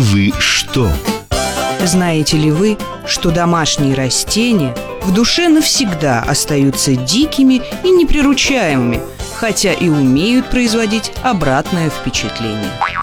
вы что? Знаете ли вы, что домашние растения в душе навсегда остаются дикими и неприручаемыми, хотя и умеют производить обратное впечатление?